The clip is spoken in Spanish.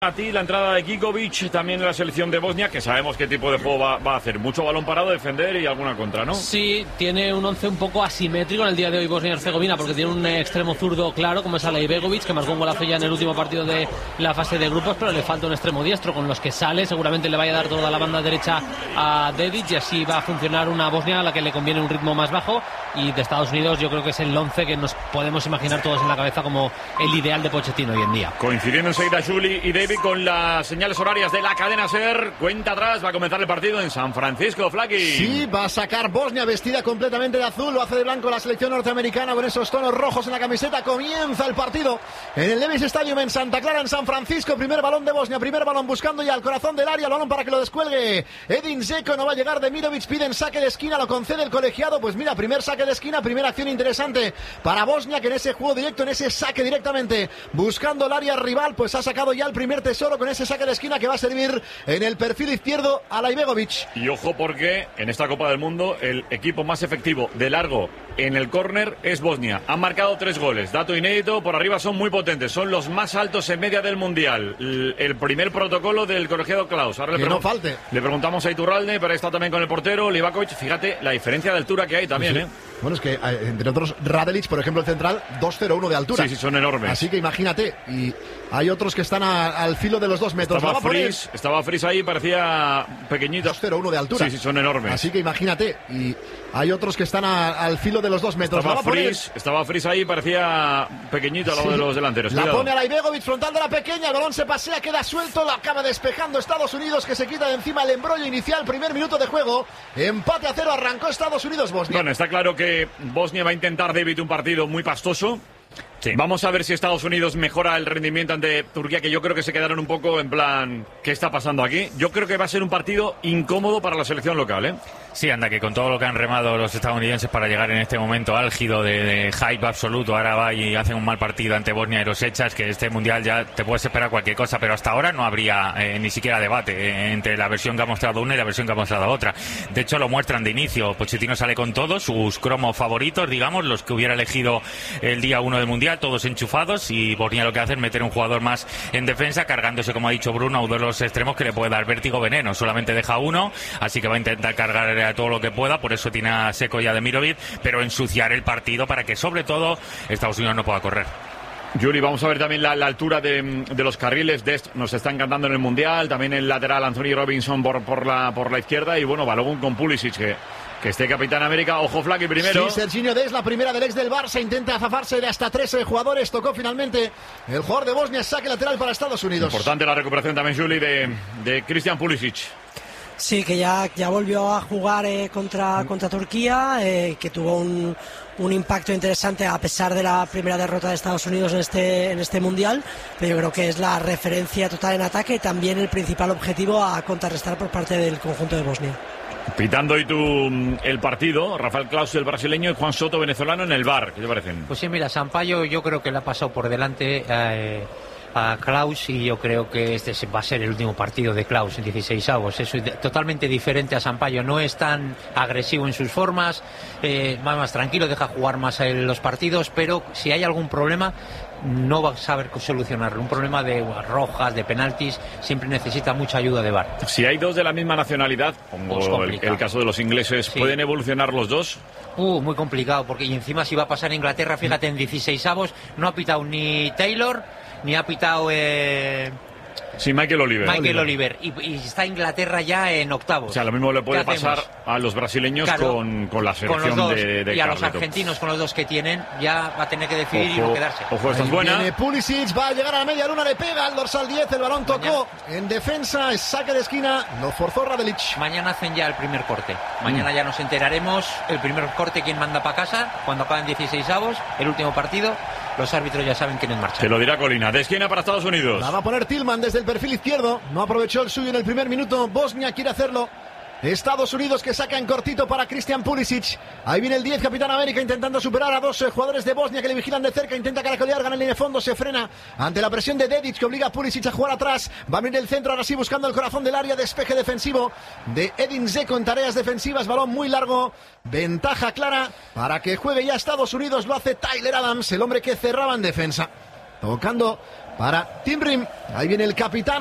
A ti la entrada de Kikovic, también en la selección de Bosnia, que sabemos qué tipo de juego va a hacer. Mucho balón parado, defender y alguna contra, ¿no? Sí, tiene un once un poco asimétrico en el día de hoy Bosnia y Herzegovina, porque tiene un extremo zurdo claro, como es Alejbegovic, que marcó un golazo ya en el último partido de la fase de grupos, pero le falta un extremo diestro, con los que sale seguramente le vaya a dar toda la banda derecha a Dedic, y así va a funcionar una Bosnia a la que le conviene un ritmo más bajo, y de Estados Unidos yo creo que es el 11 que nos podemos imaginar todos en la cabeza como el ideal de Pochettino hoy en día. Coincidiendo enseguida Juli y David con las señales horarias de la cadena SER. Cuenta atrás, va a comenzar el partido en San Francisco, Flaky. Sí, va a sacar Bosnia vestida completamente de azul, lo hace de blanco la selección norteamericana con esos tonos rojos en la camiseta. Comienza el partido en el Levi's Stadium en Santa Clara, en San Francisco. Primer balón de Bosnia, primer balón buscando ya al corazón del área, el balón para que lo descuelgue Edin Dzeko, no va a llegar Demirovic, piden saque de esquina, lo concede el colegiado. Pues mira, primer saque de esquina, primera acción interesante para Bosnia, que en ese juego directo, en ese saque directamente buscando el área rival, pues ha sacado ya el primer tesoro con ese saque de esquina que va a servir en el perfil izquierdo a Alejbegovic. Y ojo, porque en esta Copa del Mundo el equipo más efectivo de largo en el córner es Bosnia. Han marcado 3 goles, dato inédito, por arriba son muy potentes, son los más altos en media del Mundial. El primer protocolo del colegiado Klaus. Ahora que no falte. Le preguntamos a Iturralde, pero está también con el portero Livakovic. Fíjate la diferencia de altura que hay también, sí. Bueno, es que entre otros Radelic, por ejemplo, el central, 2,01 de altura. Sí, son enormes. Así que imagínate, y hay otros que están al filo de los 2 metros. Estaba Fris ahí, parecía pequeñito. 2,01 de altura. Sí, son enormes. Así que imagínate, y hay otros que están al filo de los 2 metros. Estaba Fris ahí, parecía pequeñito al lado de los delanteros. La pone a Alejbegovic, frontal de la pequeña, el balón se pasea, queda suelto, lo acaba despejando Estados Unidos, que se quita de encima el embrollo inicial. Primer minuto de juego, empate a 0, arrancó Estados Unidos-Bosnia. Bueno, está claro que Bosnia va a intentar, David, un partido muy pastoso. Sí. Vamos a ver si Estados Unidos mejora el rendimiento ante Turquía, que yo creo que se quedaron un poco en plan, ¿qué está pasando aquí? Yo creo que va a ser un partido incómodo para la selección local, ¿eh? Sí, anda, que con todo lo que han remado los estadounidenses para llegar en este momento álgido de hype absoluto, ahora va y hacen un mal partido ante Bosnia y los echas, que este mundial ya te puedes esperar cualquier cosa, pero hasta ahora no habría ni siquiera debate entre la versión que ha mostrado una y la versión que ha mostrado otra. De hecho, lo muestran de inicio. Pochettino sale con todos sus cromos favoritos, digamos, los que hubiera elegido el día 1 del mundial, todos enchufados, y Bosnia lo que hace es meter un jugador más en defensa, cargándose, como ha dicho Bruno, a uno de los extremos que le puede dar vértigo veneno. Solamente deja uno, así que va a intentar cargar a todo lo que pueda, por eso tiene a Dzeko y a Demirovic, pero ensuciar el partido para que sobre todo Estados Unidos no pueda correr. Juli, vamos a ver también la altura de los carriles. Nos está encantando en el Mundial, también el lateral Anthony Robinson por la izquierda, y bueno, Balogun con Pulisic, que esté Capitán América. Ojo, Flaky primero. Sí, Serginho Dest, la primera del ex del Barça, intenta zafarse de hasta 13 jugadores, tocó finalmente el jugador de Bosnia, saque lateral para Estados Unidos. Importante la recuperación también, Juli, de Christian Pulisic. Sí, que ya volvió a jugar contra Turquía, que tuvo un impacto interesante a pesar de la primera derrota de Estados Unidos en este mundial, pero yo creo que es la referencia total en ataque y también el principal objetivo a contrarrestar por parte del conjunto de Bosnia. Pitando hoy el partido, Rafael Klaus, el brasileño, y Juan Soto, venezolano, en el VAR. ¿Qué te parecen? Pues sí, mira, Sampaio yo creo que le ha pasado por delante a Klaus, y yo creo que este va a ser el último partido de Klaus en 16avos. Es totalmente diferente a Sampaio, no es tan agresivo en sus formas, más tranquilo, deja jugar más en los partidos, pero si hay algún problema no va a saber solucionarlo. Un problema de rojas, de penaltis, siempre necesita mucha ayuda de VAR. Si hay dos de la misma nacionalidad, como el caso de los ingleses, sí. ¿Pueden evolucionar los dos? Muy complicado, porque y encima si va a pasar en Inglaterra, fíjate, en 16avos no ha pitado ni Taylor, ni ha pitado sí, Michael Oliver. Y está Inglaterra ya en octavos. O sea, lo mismo le puede pasar a los brasileños, claro, con la selección con de y a los argentinos, con los dos que tienen, ya va a tener que decidir y no quedarse. Ojo, esta es buena. Viene Pulisic, va a llegar a la media luna, le pega al dorsal 10, el balón tocó en defensa, es saque de esquina, lo forzó Radelic. Mañana hacen ya el primer corte. Mañana ya nos enteraremos el primer corte, quién manda para casa, cuando acaben 16avos, el último partido. Los árbitros ya saben quién es marcha. Se lo dirá Colina. De esquina para Estados Unidos. La va a poner Tillman desde el perfil izquierdo. No aprovechó el suyo en el primer minuto. Bosnia quiere hacerlo. Estados Unidos, que saca en cortito para Christian Pulisic. Ahí viene el 10, Capitán América, intentando superar a dos jugadores de Bosnia que le vigilan de cerca. Intenta caracolear, gana en línea de fondo, se frena ante la presión de Dedic, que obliga a Pulisic a jugar atrás. Va a abrir el centro, ahora sí, buscando el corazón del área. Despeje defensivo de Edin Dzeko en tareas defensivas. Balón muy largo. Ventaja clara para que juegue ya Estados Unidos. Lo hace Tyler Adams, el hombre que cerraba en defensa. Tocando para Tim Rim. Ahí viene el capitán.